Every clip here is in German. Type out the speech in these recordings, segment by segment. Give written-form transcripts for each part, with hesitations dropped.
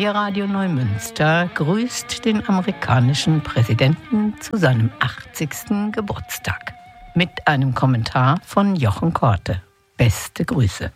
Freie Radio Neumünster grüßt den amerikanischen Präsidenten zu seinem 80. Geburtstag. Mit einem Kommentar von Jochen Korte. Beste Grüße.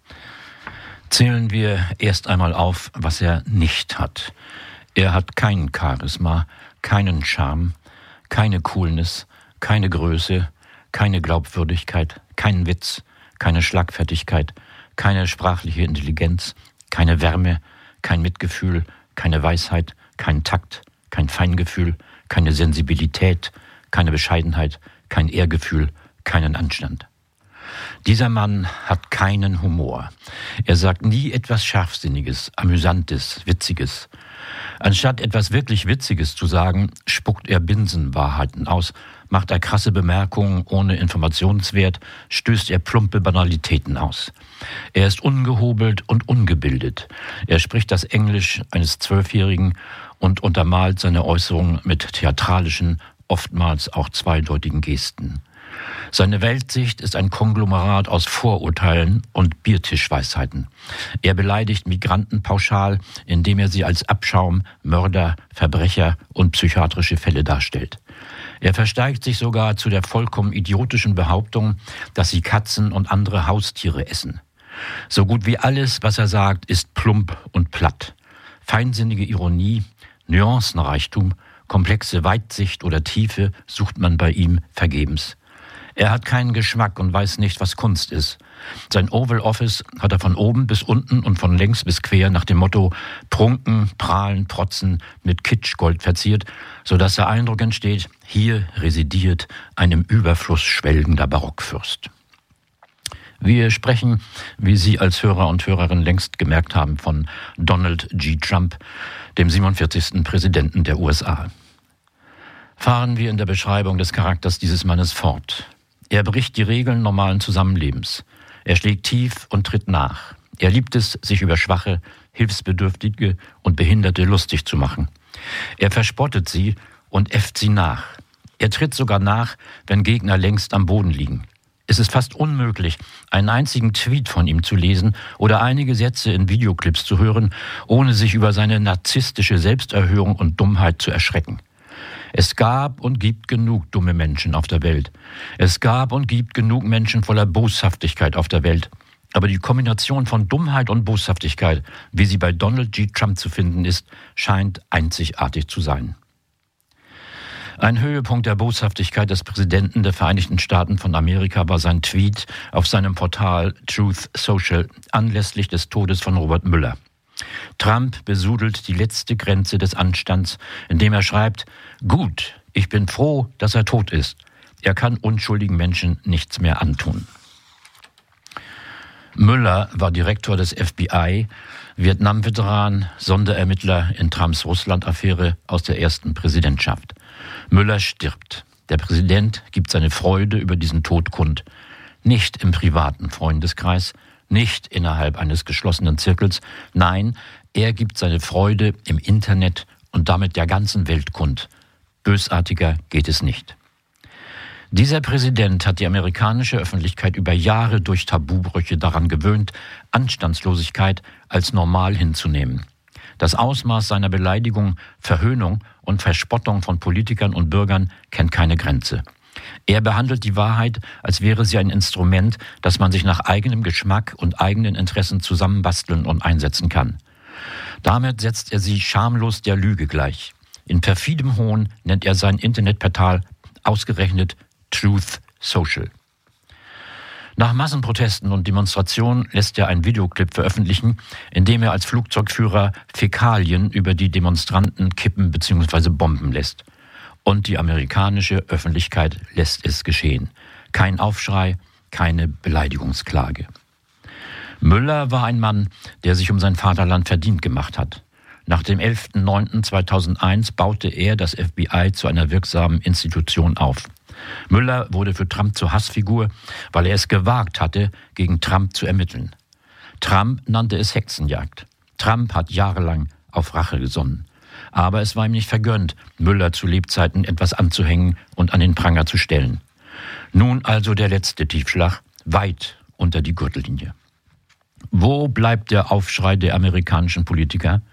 Zählen wir erst einmal auf, was er nicht hat. Er hat kein Charisma, keinen Charme, keine Coolness, keine Größe, keine Glaubwürdigkeit, keinen Witz, keine Schlagfertigkeit, keine sprachliche Intelligenz, keine Wärme, kein Mitgefühl, keine Weisheit, kein Takt, kein Feingefühl, keine Sensibilität, keine Bescheidenheit, kein Ehrgefühl, keinen Anstand. Dieser Mann hat keinen Humor. Er sagt nie etwas Scharfsinniges, Amüsantes, Witziges. Anstatt etwas wirklich Witziges zu sagen, spuckt er Binsenwahrheiten aus, macht er krasse Bemerkungen ohne Informationswert, stößt er plumpe Banalitäten aus. Er ist ungehobelt und ungebildet. Er spricht das Englisch eines 12-Jährigen und untermalt seine Äußerungen mit theatralischen, oftmals auch zweideutigen Gesten. Seine Weltsicht ist ein Konglomerat aus Vorurteilen und Biertischweisheiten. Er beleidigt Migranten pauschal, indem er sie als Abschaum, Mörder, Verbrecher und psychiatrische Fälle darstellt. Er versteigt sich sogar zu der vollkommen idiotischen Behauptung, dass sie Katzen und andere Haustiere essen. So gut wie alles, was er sagt, ist plump und platt. Feinsinnige Ironie, Nuancenreichtum, komplexe Weitsicht oder Tiefe sucht man bei ihm vergebens. Er hat keinen Geschmack und weiß nicht, was Kunst ist. Sein Oval Office hat er von oben bis unten und von längs bis quer nach dem Motto Prunken, Prahlen, Protzen mit Kitschgold verziert, sodass der Eindruck entsteht, hier residiert ein im Überfluss schwelgender Barockfürst. Wir sprechen, wie Sie als Hörer und Hörerin längst gemerkt haben, von Donald G. Trump, dem 47. Präsidenten der USA. Fahren wir in der Beschreibung des Charakters dieses Mannes fort. Er bricht die Regeln normalen Zusammenlebens. Er schlägt tief und tritt nach. Er liebt es, sich über Schwache, Hilfsbedürftige und Behinderte lustig zu machen. Er verspottet sie und äfft sie nach. Er tritt sogar nach, wenn Gegner längst am Boden liegen. Es ist fast unmöglich, einen einzigen Tweet von ihm zu lesen oder einige Sätze in Videoclips zu hören, ohne sich über seine narzisstische Selbsterhöhung und Dummheit zu erschrecken. Es gab und gibt genug dumme Menschen auf der Welt. Es gab und gibt genug Menschen voller Boshaftigkeit auf der Welt. Aber die Kombination von Dummheit und Boshaftigkeit, wie sie bei Donald G. Trump zu finden ist, scheint einzigartig zu sein. Ein Höhepunkt der Boshaftigkeit des Präsidenten der Vereinigten Staaten von Amerika war sein Tweet auf seinem Portal Truth Social anlässlich des Todes von Robert Mueller. Trump besudelt die letzte Grenze des Anstands, indem er schreibt: Gut, ich bin froh, dass er tot ist. Er kann unschuldigen Menschen nichts mehr antun. Mueller war Direktor des FBI, Vietnam-Veteran, Sonderermittler in Trumps Russland-Affäre aus der ersten Präsidentschaft. Mueller stirbt. Der Präsident gibt seine Freude über diesen Tod kund. Nicht im privaten Freundeskreis, nicht innerhalb eines geschlossenen Zirkels. Nein, er gibt seine Freude im Internet und damit der ganzen Welt kund. Bösartiger geht es nicht. Dieser Präsident hat die amerikanische Öffentlichkeit über Jahre durch Tabubrüche daran gewöhnt, Anstandslosigkeit als normal hinzunehmen. Das Ausmaß seiner Beleidigung, Verhöhnung und Verspottung von Politikern und Bürgern kennt keine Grenze. Er behandelt die Wahrheit, als wäre sie ein Instrument, das man sich nach eigenem Geschmack und eigenen Interessen zusammenbasteln und einsetzen kann. Damit setzt er sie schamlos der Lüge gleich. In perfidem Hohn nennt er sein Internetportal ausgerechnet Truth Social. Nach Massenprotesten und Demonstrationen lässt er einen Videoclip veröffentlichen, in dem er als Flugzeugführer Fäkalien über die Demonstranten kippen bzw. bomben lässt. Und die amerikanische Öffentlichkeit lässt es geschehen. Kein Aufschrei, keine Beleidigungsklage. Mueller war ein Mann, der sich um sein Vaterland verdient gemacht hat. Nach dem 11.09.2001 baute er das FBI zu einer wirksamen Institution auf. Mueller wurde für Trump zur Hassfigur, weil er es gewagt hatte, gegen Trump zu ermitteln. Trump nannte es Hexenjagd. Trump hat jahrelang auf Rache gesonnen. Aber es war ihm nicht vergönnt, Mueller zu Lebzeiten etwas anzuhängen und an den Pranger zu stellen. Nun also der letzte Tiefschlag, weit unter die Gürtellinie. Wo bleibt der Aufschrei der amerikanischen Politiker?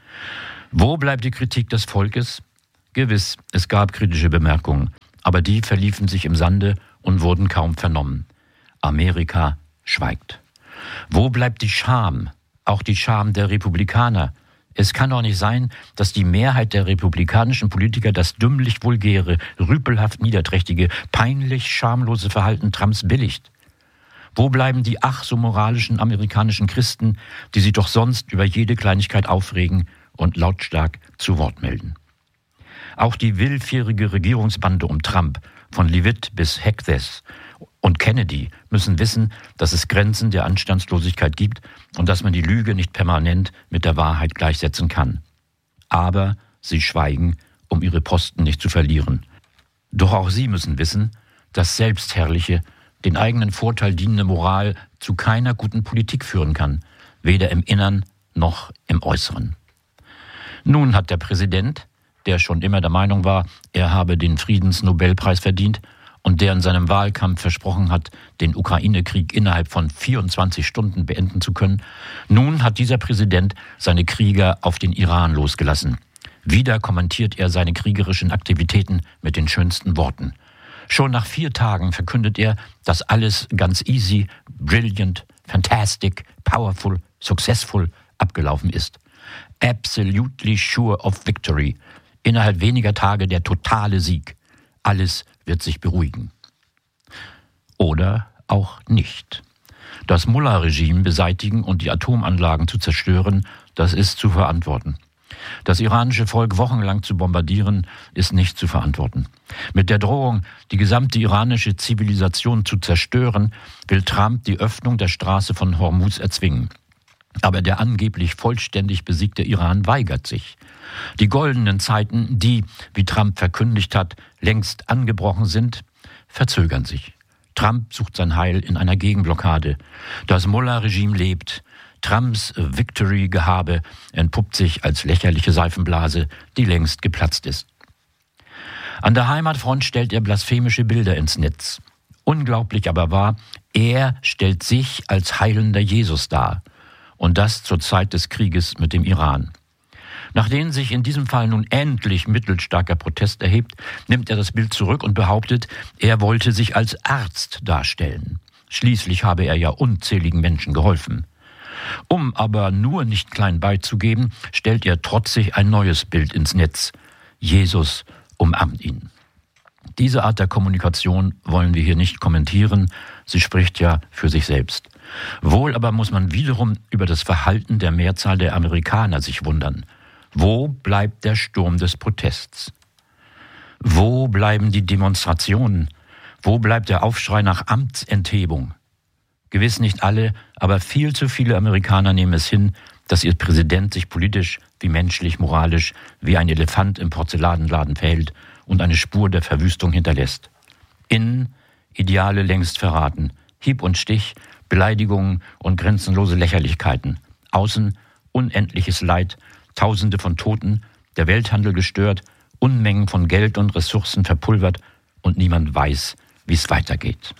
Wo bleibt die Kritik des Volkes? Gewiss, es gab kritische Bemerkungen, aber die verliefen sich im Sande und wurden kaum vernommen. Amerika schweigt. Wo bleibt die Scham? Auch die Scham der Republikaner. Es kann doch nicht sein, dass die Mehrheit der republikanischen Politiker das dümmlich vulgäre, rüpelhaft niederträchtige, peinlich schamlose Verhalten Trumps billigt. Wo bleiben die ach so moralischen amerikanischen Christen, die sich doch sonst über jede Kleinigkeit aufregen und lautstark zu Wort melden? Auch die willfährige Regierungsbande um Trump, von Leavitt bis Hegseth und Kennedy, müssen wissen, dass es Grenzen der Anstandslosigkeit gibt und dass man die Lüge nicht permanent mit der Wahrheit gleichsetzen kann. Aber sie schweigen, um ihre Posten nicht zu verlieren. Doch auch sie müssen wissen, dass selbstherrliche, den eigenen Vorteil dienende Moral zu keiner guten Politik führen kann, weder im Innern noch im Äußeren. Nun hat der Präsident, der schon immer der Meinung war, er habe den Friedensnobelpreis verdient und der in seinem Wahlkampf versprochen hat, den Ukraine-Krieg innerhalb von 24 Stunden beenden zu können, nun hat dieser Präsident seine Krieger auf den Iran losgelassen. Wieder kommentiert er seine kriegerischen Aktivitäten mit den schönsten Worten. Schon nach 4 Tagen verkündet er, dass alles ganz easy, brilliant, fantastic, powerful, successful abgelaufen ist. Absolutely sure of victory. Innerhalb weniger Tage der totale Sieg. Alles wird sich beruhigen. Oder auch nicht. Das Mullah-Regime beseitigen und die Atomanlagen zu zerstören, das ist zu verantworten. Das iranische Volk wochenlang zu bombardieren, ist nicht zu verantworten. Mit der Drohung, die gesamte iranische Zivilisation zu zerstören, will Trump die Öffnung der Straße von Hormuz erzwingen. Aber der angeblich vollständig besiegte Iran weigert sich. Die goldenen Zeiten, die, wie Trump verkündigt hat, längst angebrochen sind, verzögern sich. Trump sucht sein Heil in einer Gegenblockade. Das Mullah-Regime lebt. Trumps Victory-Gehabe entpuppt sich als lächerliche Seifenblase, die längst geplatzt ist. An der Heimatfront stellt er blasphemische Bilder ins Netz. Unglaublich aber wahr, er stellt sich als heilender Jesus dar. Und das zur Zeit des Krieges mit dem Iran. Nachdem sich in diesem Fall nun endlich mittelstarker Protest erhebt, nimmt er das Bild zurück und behauptet, er wollte sich als Arzt darstellen. Schließlich habe er ja unzähligen Menschen geholfen. Um aber nur nicht klein beizugeben, stellt er trotzig ein neues Bild ins Netz. Jesus umarmt ihn. Diese Art der Kommunikation wollen wir hier nicht kommentieren, sie spricht ja für sich selbst. Wohl aber muss man wiederum über das Verhalten der Mehrzahl der Amerikaner sich wundern. Wo bleibt der Sturm des Protests? Wo bleiben die Demonstrationen? Wo bleibt der Aufschrei nach Amtsenthebung? Gewiss nicht alle, aber viel zu viele Amerikaner nehmen es hin, dass ihr Präsident sich politisch wie menschlich, moralisch wie ein Elefant im Porzellanladen verhält und eine Spur der Verwüstung hinterlässt. Innen Ideale längst verraten, Hieb und Stich, Beleidigungen und grenzenlose Lächerlichkeiten. Außen unendliches Leid, Tausende von Toten, der Welthandel gestört, Unmengen von Geld und Ressourcen verpulvert und niemand weiß, wie es weitergeht.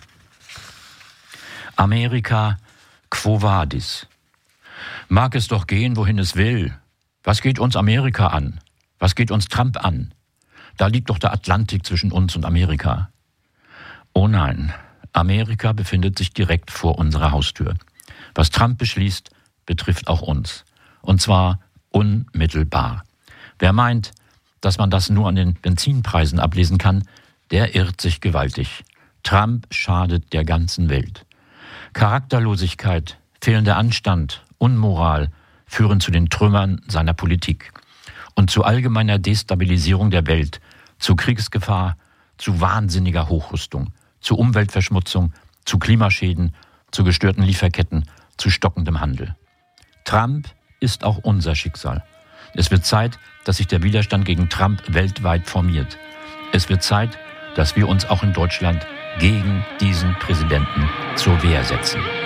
Amerika, quo vadis? Mag es doch gehen, wohin es will. Was geht uns Amerika an? Was geht uns Trump an? Da liegt doch der Atlantik zwischen uns und Amerika. Oh nein, Amerika befindet sich direkt vor unserer Haustür. Was Trump beschließt, betrifft auch uns. Und zwar unmittelbar. Wer meint, dass man das nur an den Benzinpreisen ablesen kann, der irrt sich gewaltig. Trump schadet der ganzen Welt. Charakterlosigkeit, fehlender Anstand, Unmoral führen zu den Trümmern seiner Politik und zu allgemeiner Destabilisierung der Welt, zu Kriegsgefahr, zu wahnsinniger Hochrüstung, zu Umweltverschmutzung, zu Klimaschäden, zu gestörten Lieferketten, zu stockendem Handel. Trump ist auch unser Schicksal. Es wird Zeit, dass sich der Widerstand gegen Trump weltweit formiert. Es wird Zeit, dass wir uns auch in Deutschland gegen diesen Präsidenten zur Wehr setzen.